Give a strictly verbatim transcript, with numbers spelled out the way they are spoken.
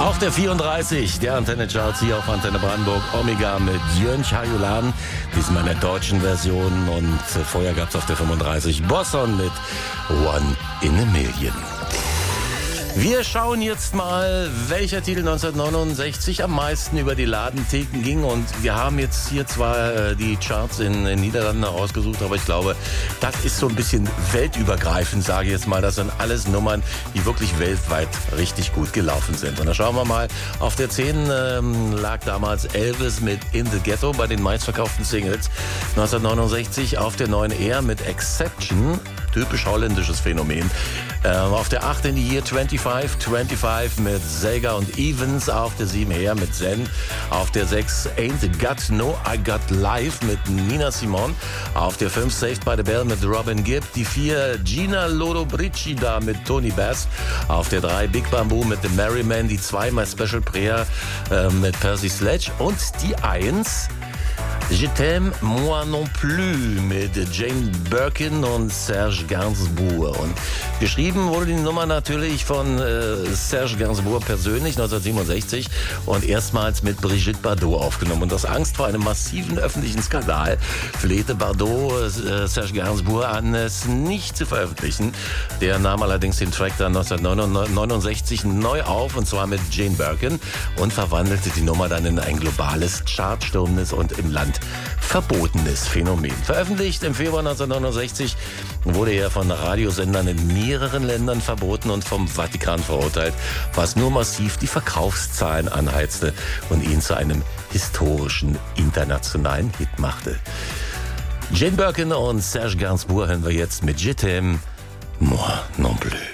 Auf der vierunddreißig, der Antenne Charts hier auf Antenne Brandenburg, Omega mit Jörn Chajulan, diesmal in der deutschen Version, und vorher gab es auf der fünfunddreißig Bosson mit One in a Million. Wir schauen jetzt mal, welcher Titel neunzehnhundertneunundsechzig am meisten über die Ladentheken ging, und wir haben jetzt hier zwar äh, die Charts in den Niederlanden ausgesucht, aber ich glaube, das ist so ein bisschen weltübergreifend, sage ich jetzt mal. Das sind alles Nummern, die wirklich weltweit richtig gut gelaufen sind. Und da schauen wir mal, auf der zehn ähm, lag damals Elvis mit In the Ghetto bei den meistverkauften Singles neunzehnhundertneunundsechzig, auf der neun er mit Exception, typisch holländisches Phänomen. Ähm, auf der acht in die Year fünfundzwanzig, fünfundzwanzig mit Sega und Evans, auf der sieben her mit Zen, auf der sechs Ain't Got No I Got Life mit Nina Simone, auf der fünf Saved by the Bell mit Robin Gibb, die vier Gina Lollobrigida mit Tony Bass, auf der drei Big Bamboo mit The Merryman, die zwei My Special Prayer äh, mit Percy Sledge, und die eins Je t'aime, moi non plus mit Jane Birkin und Serge Gainsbourg. Und geschrieben wurde die Nummer natürlich von äh, Serge Gainsbourg persönlich neunzehnhundertsiebenundsechzig und erstmals mit Brigitte Bardot aufgenommen. Und aus Angst vor einem massiven öffentlichen Skandal flehte Bardot äh, Serge Gainsbourg an, es nicht zu veröffentlichen. Der nahm allerdings den Track dann neunzehnhundertneunundsechzig neu auf, und zwar mit Jane Birkin, und verwandelte die Nummer dann in ein globales, chartstürmendes und im Land verbotenes Phänomen. Veröffentlicht im Februar neunzehnhundertneunundsechzig, wurde er von Radiosendern in mehreren Ländern verboten und vom Vatikan verurteilt, was nur massiv die Verkaufszahlen anheizte und ihn zu einem historischen internationalen Hit machte. Jane Birkin und Serge Gainsbourg hören wir jetzt mit Je t'aime, moi non plus.